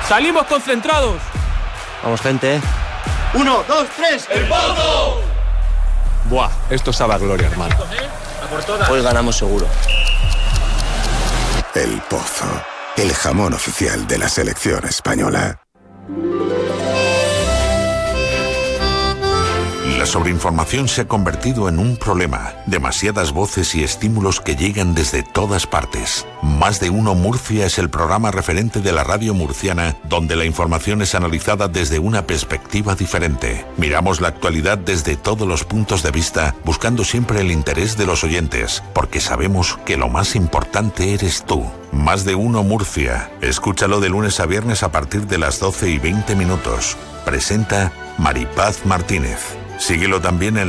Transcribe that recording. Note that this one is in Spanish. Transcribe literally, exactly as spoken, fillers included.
Salimos concentrados. Vamos, gente. Uno, dos, tres. ¡El Pozo! Buah, esto sabe a gloria, hermano. Hoy ganamos seguro. El Pozo, el jamón oficial de la selección española. La sobreinformación se ha convertido en un problema. Demasiadas voces y estímulos que llegan desde todas partes. Más de Uno Murcia es el programa referente de la radio murciana, donde la información es analizada desde una perspectiva diferente. Miramos la actualidad desde todos los puntos de vista, buscando siempre el interés de los oyentes, porque sabemos que lo más importante eres tú. Más de Uno Murcia. Escúchalo de lunes a viernes a partir de las doce y veinte minutos. Presenta Maripaz Martínez. Síguelo también en